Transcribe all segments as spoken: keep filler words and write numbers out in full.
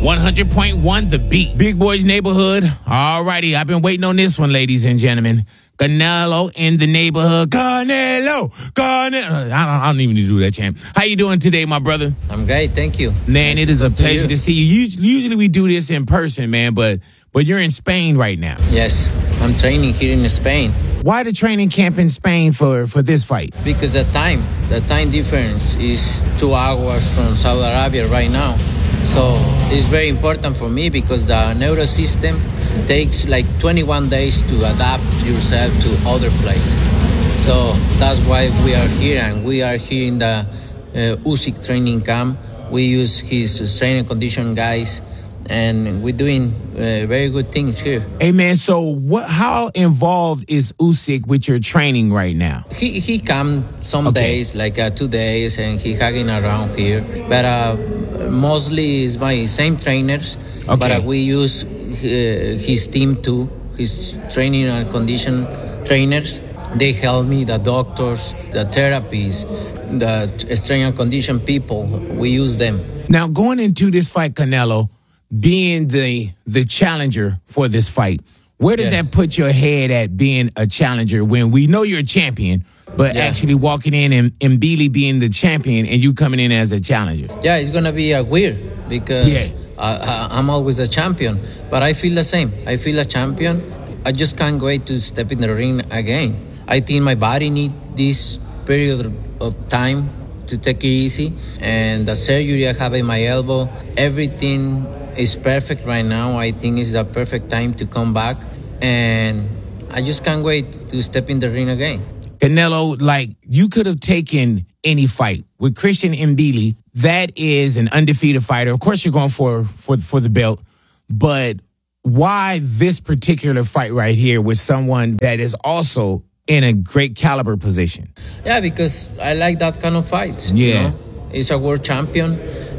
one hundred point one The Beat. Big Boys Neighborhood. All righty. I've been waiting on this one, ladies and gentlemen. Canelo in the neighborhood. Canelo. Canelo. I don't, I don't even need to do that, champ. How you doing today, my brother? I'm great. Thank you. Man, nice it is a pleasure to, to see you. Usually, usually we do this in person, man, but but you're in Spain right now. Yes, I'm training here in Spain. Why the training camp in Spain for, for this fight? Because the time, the time difference is two hours from Saudi Arabia right now. So it's very important for me because the neuro system takes like twenty-one days to adapt yourself to other place. So that's why we are here, and we are here in the uh, Usyk training camp. We use his strength and condition guys, and we're doing uh, very good things here. Hey man, so what? How involved is Usyk with your training right now? He he come some Okay. days, like uh, two days, and he hanging around here. But uh, mostly is my same trainers. Okay. But uh, we use uh, his team too, his training and condition trainers. They help me, the doctors, the therapies, the strength and condition people. We use them. Now, going into this fight, Canelo, being the the challenger for this fight, where does Yeah. that put your head at being a challenger when we know you're a champion, but Yeah. actually walking in and, and Billy being the champion and you coming in as a challenger? Yeah, it's gonna be uh, weird because Yeah. I, I, I'm always a champion, but I feel the same. I feel a champion. I just can't wait to step in the ring again. I think my body needs this period of time to take it easy, and the surgery I have in my elbow, everything is perfect right now. I think it's the perfect time to come back, and I just can't wait to step in the ring again. Canelo, like, you could have taken any fight with Christian Mbili. That is an undefeated fighter. Of course, you're going for for for the belt, but why this particular fight right here with someone that is also in a great caliber position? Yeah, because I like that kind of fights. Yeah. You know? He's a world champion,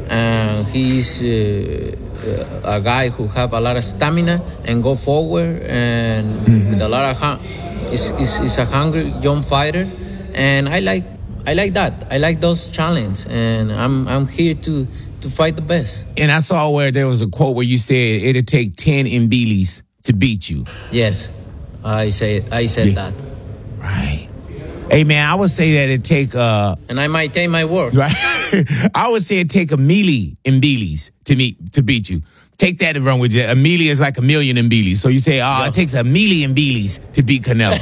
and he's uh, a guy who have a lot of stamina and go forward, and Mm-hmm. with a lot of hung- he's, he's, he's a hungry young fighter, and I like I like that. I like those challenges, and I'm I'm here to to fight the best. And I saw where there was a quote where you said it'd take ten Mbilis to beat you. Yes, I say I said Yeah. that, Right. Hey, man, I would say that it'd take, uh, and I might take my word. right? I would say it'd take a milli Mbilis to meet, to beat you. Take that and run with you. A milli is like a million Mbilis. So you say, oh, Yeah. it takes a million Mbilis to beat Canelo.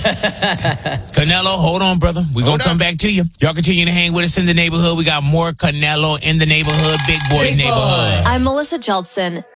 Canelo, hold on, brother. We're going Hold to come on. back to you. Y'all continue to hang with us in the neighborhood. We got more Canelo in the neighborhood, Big Boy Big boy. neighborhood. I'm Melissa Jeldson,